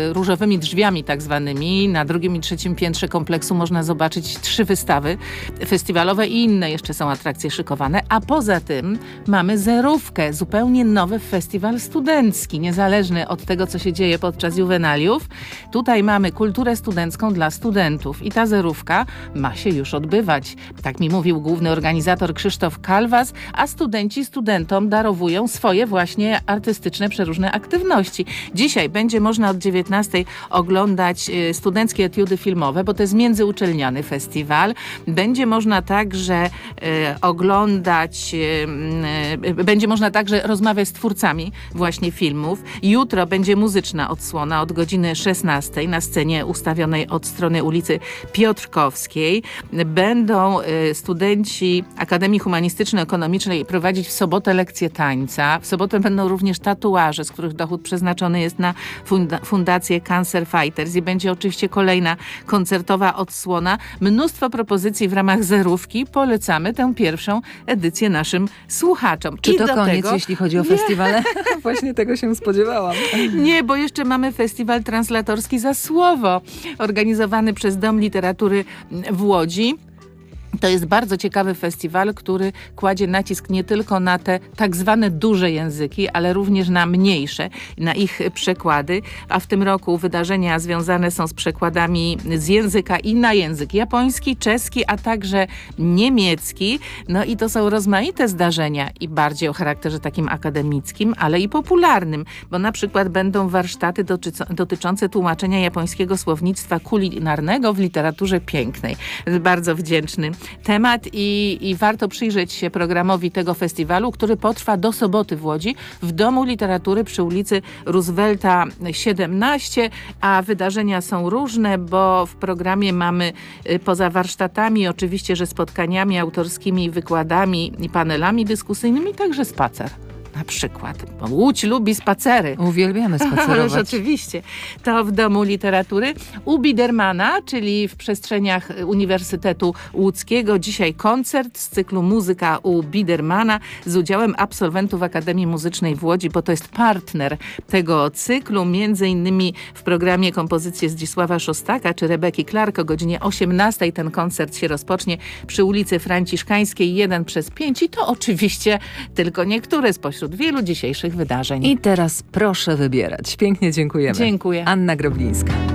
różowymi drzwiami tak zwanymi. Na drugim i trzecim piętrze kompleksu można zobaczyć 3 wystawy festiwalowe i inne jeszcze są atrakcje szykowane. A poza tym mamy zerówkę, zupełnie nowy festiwal studencki, niezależny od tego, co się dzieje podczas juwenaliów. Tutaj mamy kulturę studencką dla studentów i ta zerówka ma się już odbywać. Tak mi mówił główny organizator Krzysztof Kalwas, a studenci studentom darowują swoje właśnie artystyczne, przeróżne aktywności. Dzisiaj będzie można od 19 oglądać studenckie etiudy filmowe, bo to jest międzyuczelniany festiwal. Będzie można także będzie można także rozmawiać z twórcami właśnie filmów. Jutro będzie muzyczna odsłona od godziny 16 na scenie ustawionej od strony ulicy Piotrkowskiej. Będą studenci Akademii Humanistyczno-Ekonomicznej prowadzić w sobotę lekcje tańca. W sobotę będą również tatuaże, z których dochód przeznaczony jest na fundację Cancer Fighters i będzie oczywiście kolejna koncertowa odsłona. Mnóstwo propozycji w ramach zerówki. Polecamy tę pierwszą edycję naszym słuchaczom. Czy to koniec, jeśli chodzi o festiwale? Właśnie tego się spodziewałam. Nie, bo jeszcze mamy festiwal translatorski Za Słowo, organizowany przez Dom Literatury w Łodzi. To jest bardzo ciekawy festiwal, który kładzie nacisk nie tylko na te tak zwane duże języki, ale również na mniejsze, na ich przekłady. A w tym roku wydarzenia związane są z przekładami z języka i na język japoński, czeski, a także niemiecki. No i to są rozmaite zdarzenia i bardziej o charakterze takim akademickim, ale i popularnym, bo na przykład będą warsztaty dotyczące tłumaczenia japońskiego słownictwa kulinarnego w literaturze pięknej. Bardzo wdzięczny temat i warto przyjrzeć się programowi tego festiwalu, który potrwa do soboty w Łodzi w Domu Literatury przy ulicy Roosevelta 17, a wydarzenia są różne, bo w programie mamy poza warsztatami oczywiście, że spotkaniami autorskimi, wykładami i panelami dyskusyjnymi także spacer. Na przykład, bo Łódź lubi spacery. Uwielbiamy spacerować. Ależ oczywiście. To w Domu Literatury u Bidermana, czyli w przestrzeniach Uniwersytetu Łódzkiego. Dzisiaj koncert z cyklu Muzyka u Bidermana z udziałem absolwentów Akademii Muzycznej w Łodzi, bo to jest partner tego cyklu. Między innymi w programie kompozycje Zdzisława Szostaka czy Rebeki Clark o godzinie 18 ten koncert się rozpocznie przy ulicy Franciszkańskiej 1/5 i to oczywiście tylko niektóre spośród wielu dzisiejszych wydarzeń. I teraz proszę wybierać. Pięknie dziękujemy. Dziękuję. Anna Groblińska.